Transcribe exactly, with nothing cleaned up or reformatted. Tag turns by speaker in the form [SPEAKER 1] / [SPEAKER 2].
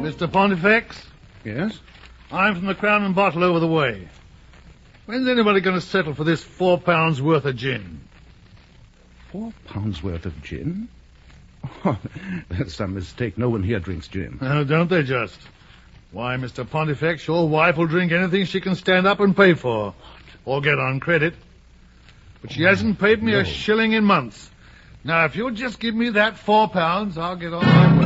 [SPEAKER 1] Mister Pontifex?
[SPEAKER 2] Yes?
[SPEAKER 1] I'm from the Crown and Bottle over the way. When's anybody going to settle for this four pounds worth of gin?
[SPEAKER 2] Four pounds worth of gin? Oh, that's some mistake. No one here drinks gin.
[SPEAKER 1] Oh, don't they just? Why, Mister Pontifex, your wife will drink anything she can stand up and pay for. Or get on credit. But she oh, hasn't paid me no. a shilling in months. Now, if you'll just give me that four pounds, I'll get on my